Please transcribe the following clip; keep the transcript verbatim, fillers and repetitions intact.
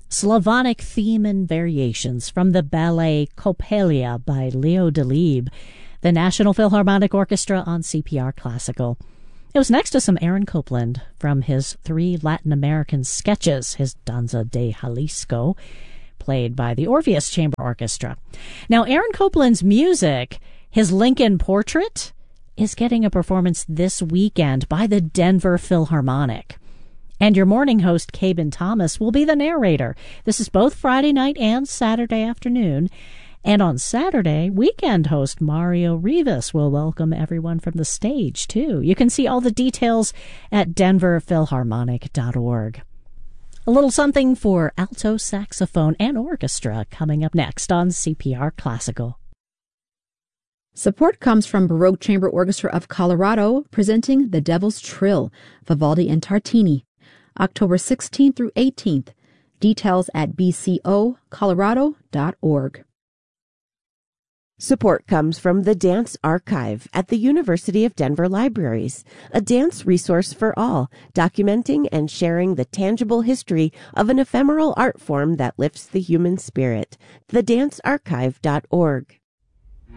Slavonic Theme and Variations from the ballet Coppelia by Leo Delibes, the National Philharmonic Orchestra on C P R Classical. It was next to some Aaron Copland from his three Latin American sketches, his Danza de Jalisco, played by the Orpheus Chamber Orchestra. Now, Aaron Copland's music, his Lincoln Portrait, is getting a performance this weekend by the Denver Philharmonic. And your morning host, Cabin Thomas, will be the narrator. This is both Friday night and Saturday afternoon. And on Saturday, weekend host Mario Rivas will welcome everyone from the stage, too. You can see all the details at denver philharmonic dot org. A little something for alto saxophone and orchestra coming up next on C P R Classical. Support comes from Baroque Chamber Orchestra of Colorado, presenting The Devil's Trill, Vivaldi and Tartini, October sixteenth through eighteenth. Details at b c o colorado dot org. Support comes from the Dance Archive at the University of Denver Libraries, a dance resource for all, documenting and sharing the tangible history of an ephemeral art form that lifts the human spirit. the dance archive dot org.